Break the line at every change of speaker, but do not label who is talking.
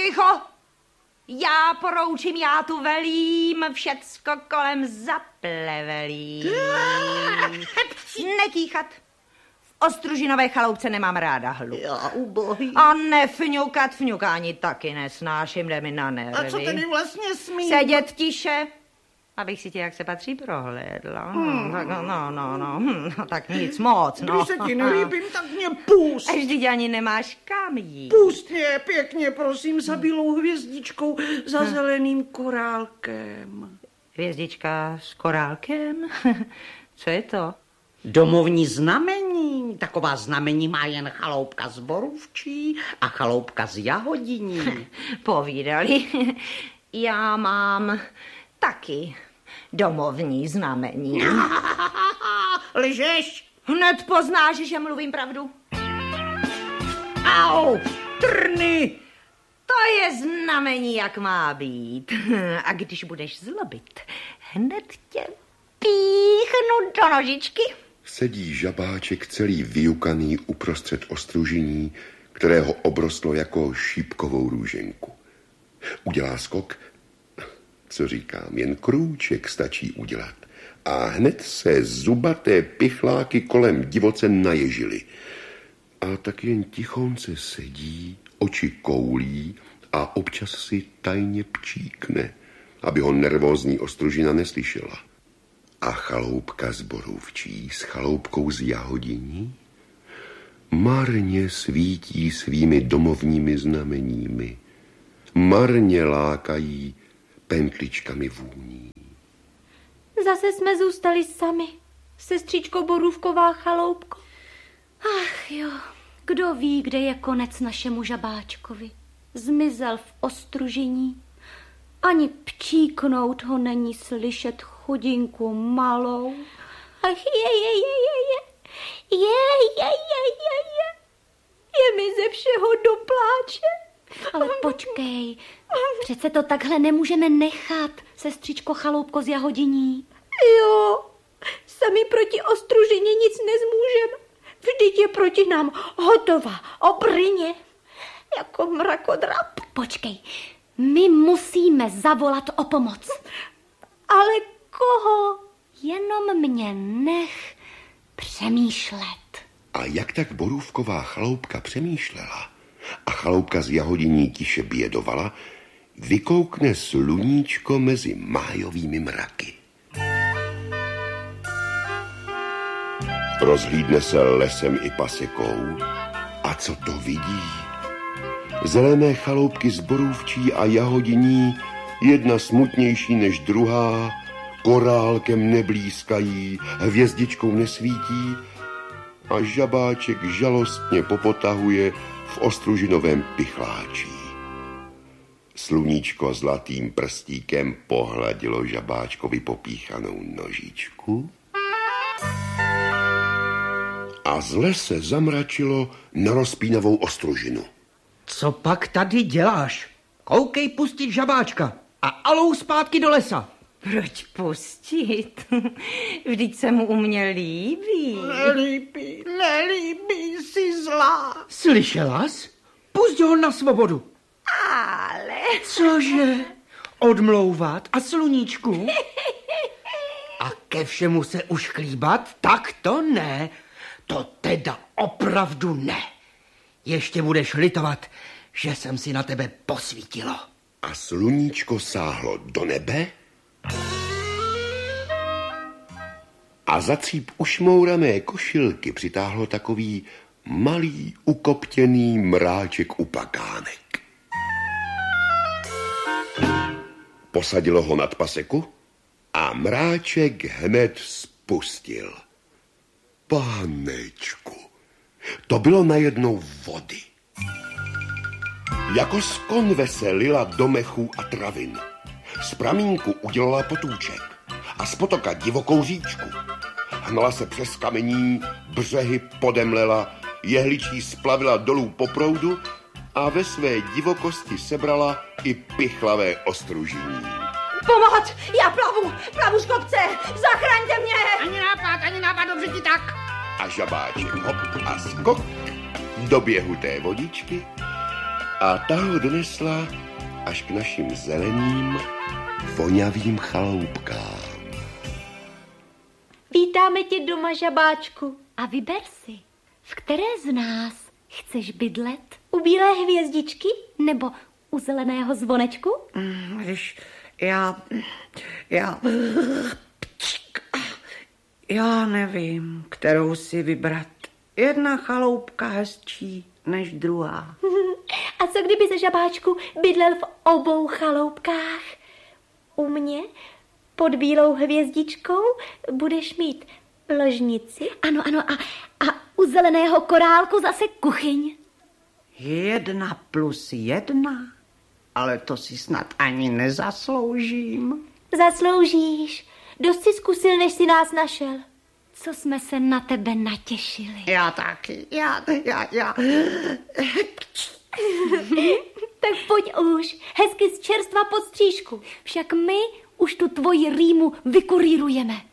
Ticho! Já poroučím, já tu velím, všecko kolem zaplevelí. Nekýchat. V Ostružinové chaloupce nemám ráda hluk.
Já ubohý.
A nefňukat, fňukání taky nesnáším, jde mi na nervy.
A co tedy vlastně smím?
Sedět tiše, abych si tě, jak se patří, prohlédla. No, tak nic moc, no.
Když se ti nelíbím, tak mě pust.
Až vždyť ani nemáš kam jít.
Pust mě pěkně, prosím, za bílou hvězdičkou, za zeleným korálkem.
Hvězdička s korálkem? Co je to?
Domovní znamení. Taková znamení má jen chaloupka z Borůvčí a chaloupka z Jahodiní.
Povídali. Já mám taky domovní znamení.
Lžeš?
Hned poznáš, že mluvím pravdu.
Au, trny.
To je znamení, jak má být. A když budeš zlobit, hned tě píchnu do nožičky.
Sedí žabáček celý vyjukaný uprostřed Ostružiní, kterého obrostlo jako šípkovou růženku. Udělá skok, co říkám, jen krůček stačí udělat. A hned se zubaté pichláky kolem divoce naježily. A tak jen tichonce sedí, oči koulí a občas si tajně pčíkne, aby ho nervózní Ostružina neslyšela. A chaloupka z Borůvčí s chaloupkou z Jahodiní marně svítí svými domovními znameními, marně lákají pentličkami vůní.
Zase jsme zůstali sami, sestřičko Borůvková chaloupko. Ach jo, kdo ví, kde je konec našemu žabáčkovi. Zmizel v Ostružiní. Ani pčíknout ho není slyšet, chudinku malou. Ach je mi ze všeho do pláče. Ale počkej, přece to takhle nemůžeme nechat, sestřičko chaloupko z Jahodiní. Jo, sami proti Ostružině nic nezmůžeme. Vždyť je proti nám hotová obrině, jako mrakodrap. Počkej, my musíme zavolat o pomoc. Ale koho? Jenom mě nech přemýšlet.
A jak tak Borůvková chaloupka přemýšlela a chaloupka z Jahodiní tiše bědovala, vykoukne sluníčko mezi májovými mraky. Rozhlídne se lesem i pasekou a co to vidí? Zelené chaloupky z Borůvčí a Jahodiní, jedna smutnější než druhá, korálkem neblízkají, hvězdičkou nesvítí a žabáček žalostně popotahuje v Ostružinovém pichláčí. Sluníčko zlatým prstíkem pohladilo žabáčkovi popíchanou nožičku a z lese zamračilo na rozpínavou Ostružinu.
Co pak tady děláš? Koukej pustit žabáčka a alou zpátky do lesa.
Proč pustit? Vždyť se mu u mě líbí.
Nelíbí, jsi zlá.
Slyšela jsi? Pusť ho na svobodu.
Ale...
Cože? Odmlouvat a sluníčku? A ke všemu se už chlíbat? Tak to ne. To teda opravdu ne. Ještě budeš litovat, že jsem si na tebe posvítilo.
A sluníčko sáhlo do nebe a za cíp ušmourané košilky přitáhlo takový malý ukoptěný mráček upakánek. Posadilo ho nad paseku a mráček hned spustil. Pánečku, to bylo najednou vody. Jako z konve se lila do mechů a travin. Z pramínku udělala potůček a z potoka divokou říčku. Hnala se přes kamení, břehy podemlela, jehličí splavila dolů po proudu a ve své divokosti sebrala i pichlavé Ostružiní.
Pomoc! Já plavu z kopce! Zachraňte mě!
Ani nápad, dobře ti tak.
A žabáček hop a skok do běhu té vodičky A ta ho donesla až k našim zeleným, vonavým chaloupkám.
Vítáme tě doma, žabáčku. A vyber si, v které z nás chceš bydlet? U bílé hvězdičky nebo u zeleného zvonečku?
Víš, já nevím, kterou si vybrat. Jedna chaloupka hezčí než druhá.
A co kdyby se, žabáčku, bydlel v obou chaloupkách? U mě pod bílou hvězdičkou budeš mít ložnici. Ano, a u zeleného korálku zase kuchyň.
1+1, ale to si snad ani nezasloužím.
Zasloužíš. Dost si zkusil, než si nás našel. Co jsme se na tebe natěšili.
Já taky, já.
Tak pojď už, hezky z čerstva pod střížku. Však my už tu tvoji rýmu vykurírujeme.